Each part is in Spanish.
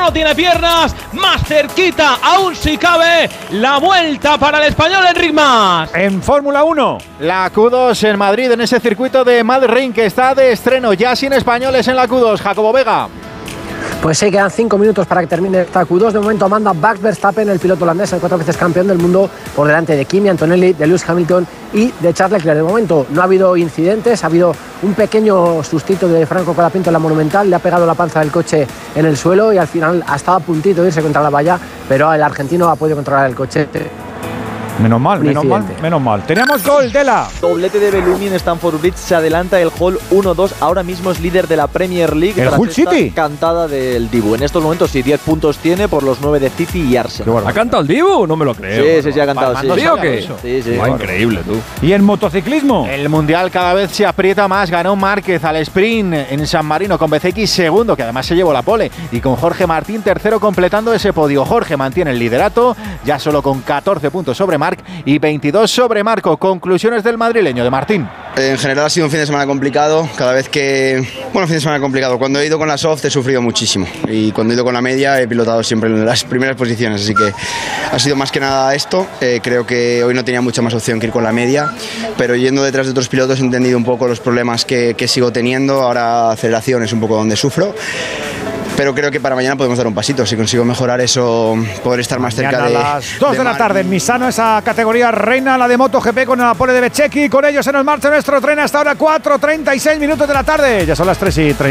no tiene piernas, más cerquita, aún si cabe, la vuelta para el español Enric Mas. En Fórmula 1, la Q2 en Madrid, en ese circuito de Madrid que está de estreno, ya sin españoles en la Q2. Jacobo Vega. Pues sí, quedan 5 minutos para que termine esta Q2. De momento manda Max Verstappen, el piloto holandés, el 4 veces campeón del mundo, por delante de Kimi Antonelli, de Lewis Hamilton y de Charles Leclerc. De momento no ha habido incidentes, ha habido un pequeño sustito de Franco Colapinto en la Monumental, le ha pegado la panza del coche en el suelo y al final ha estado a puntito de irse contra la valla, pero el argentino ha podido controlar el coche. Menos mal. Teníamos gol de la... Doblete de Bellumi en Stamford Bridge, se adelanta el Hull 1-2, ahora mismo es líder de la Premier League. ¿El Hull City? Cantada del Dibu. En estos momentos sí, 10 puntos tiene por los 9 de City y Arsenal. ¿Ha cantado el Dibu? No me lo creo. Sí, ha cantado. ¿Sí o qué? Sí. Increíble, tú. ¿Y en motociclismo? El Mundial cada vez se aprieta más. Ganó Márquez al sprint en San Marino con BCX segundo, que además se llevó la pole, y con Jorge Martín tercero completando ese podio. Jorge mantiene el liderato, ya solo con 14 puntos sobre Marc y 22 sobre Marco. Conclusiones del madrileño, de Martín. En general ha sido un fin de semana complicado. Cada vez que... Bueno, fin de semana complicado. Cuando he ido con la soft he sufrido muchísimo. Y cuando he ido con la media he pilotado siempre en las primeras posiciones. Así que ha sido más que nada esto. Creo que hoy no tenía mucha más opción que ir con la media. Pero yendo detrás de otros pilotos he entendido un poco los problemas que sigo teniendo. Ahora aceleración es un poco donde sufro. Pero creo que para mañana podemos dar un pasito. Si consigo mejorar eso, poder estar más cerca de... A las 2 de la tarde en Misano, esa categoría reina, la de MotoGP, con el apoyo de Bechequi. Con ellos en el marcha nuestro tren hasta ahora 4:36 minutos de la tarde. Ya son las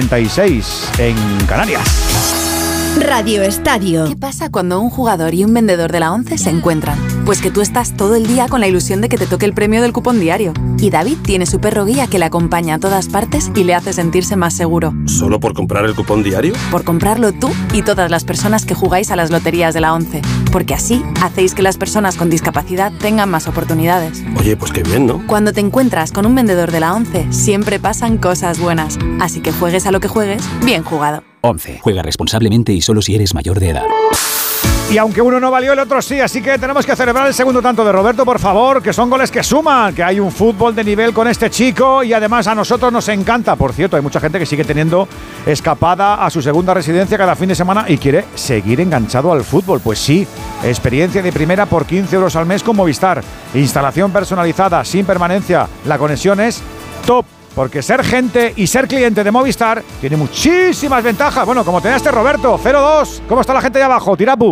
3:36 en Canarias. Radio Estadio. ¿Qué pasa cuando un jugador y un vendedor de la ONCE se encuentran? Pues que tú estás todo el día con la ilusión de que te toque el premio del cupón diario. Y David tiene su perro guía que le acompaña a todas partes y le hace sentirse más seguro. ¿Solo por comprar el cupón diario? Por comprarlo tú y todas las personas que jugáis a las loterías de la ONCE. Porque así hacéis que las personas con discapacidad tengan más oportunidades. Oye, pues qué bien, ¿no? Cuando te encuentras con un vendedor de la ONCE, siempre pasan cosas buenas. Así que juegues a lo que juegues, bien jugado. ONCE. Juega responsablemente y solo si eres mayor de edad. Y aunque uno no valió, el otro sí, así que tenemos que celebrar el segundo tanto de Roberto, por favor, que son goles que suman, que hay un fútbol de nivel con este chico y además a nosotros nos encanta. Por cierto, hay mucha gente que sigue teniendo escapada a su segunda residencia cada fin de semana y quiere seguir enganchado al fútbol. Pues sí, experiencia de primera por 15 euros al mes con Movistar. Instalación personalizada, sin permanencia. La conexión es top. Porque ser gente y ser cliente de Movistar tiene muchísimas ventajas. Bueno, como tenía Roberto, 0-2. ¿Cómo está la gente ahí abajo? Tirapu.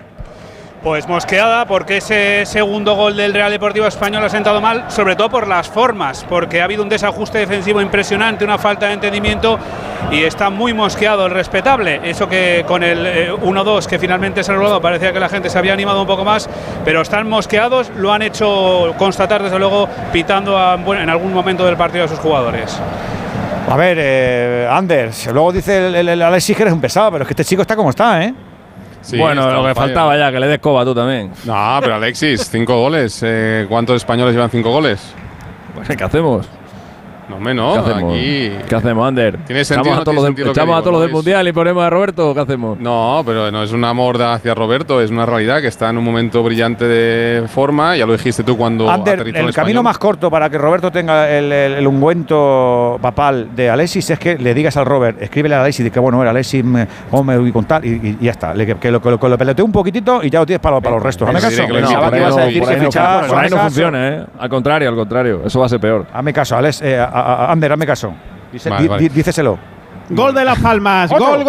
Pues mosqueada, porque ese segundo gol del Real Deportivo Español ha sentado mal, sobre todo por las formas, porque ha habido un desajuste defensivo impresionante, una falta de entendimiento y está muy mosqueado el respetable. Eso que con el 1-2 que finalmente se ha anulado parecía que la gente se había animado un poco más, pero están mosqueados, lo han hecho constatar desde luego pitando en algún momento del partido a sus jugadores. A ver, Anders, luego dice el Alexis que eres un pesado, pero es que este chico está como está, ¿eh? Sí, bueno, lo que faltaba ya, que le des coba tú también. No, pero Alexis, 5 goles. ¿Cuántos españoles llevan 5 goles? Pues, ¿qué hacemos? No, menos. ¿Qué hacemos? Aquí... ¿Qué hacemos, Ander? ¿Tiene sentido? ¿Echamos a todos los del Mundial y ponemos a Roberto? ¿Qué hacemos? No, pero no es un amor hacia Roberto, es una realidad que está en un momento brillante de forma. Ya lo dijiste tú cuando Ander, el camino más corto para que Roberto tenga el ungüento papal de Alexis es que le digas al Robert, escríbele a Alexis de que bueno era Alexis, cómo me voy a contar y ya está. Que lo pelotee un poquitito y ya lo tienes para los restos. Hazme caso. Por ahí no funciona, ¿eh? Al contrario, eso va a ser peor. Hazme caso, Alex. Ander, hazme caso. Díceselo. Gol de Las Palmas. Gol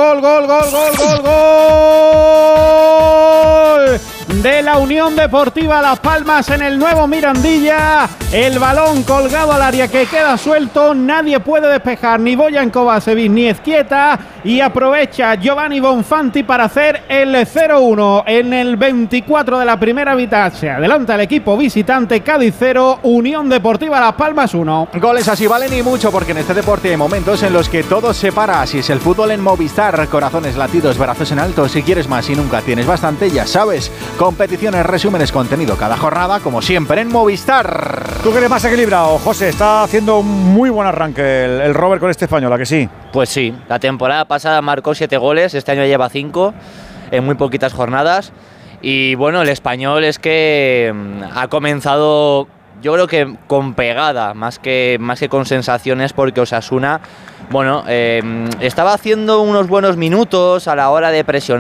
de la Unión Deportiva Las Palmas en el nuevo Mirandilla. El balón colgado al área que queda suelto. Nadie puede despejar, ni Bojan Kovacevic ni Ezquieta. Y aprovecha Giovanni Bonfanti para hacer el 0-1 en el 24 de la primera mitad. Se adelanta el equipo visitante. Cádiz 0, Unión Deportiva Las Palmas 1. Goles así valen y mucho, porque en este deporte hay momentos en los que todo se para. Así es el fútbol en Movistar. Corazones latidos, brazos en alto. Si quieres más y nunca tienes bastante, ya sabes. Competiciones, resúmenes, contenido cada jornada, como siempre en Movistar. ¿Tú que eres más equilibrado, José? Está haciendo un muy buen arranque el Robert con este español, ¿a que sí? Pues sí, la temporada pasada marcó 7 goles, este año lleva 5 en muy poquitas jornadas. Y bueno, el español es que ha comenzado, yo creo que con pegada, más que con sensaciones, porque Osasuna, bueno, estaba haciendo unos buenos minutos a la hora de presionar.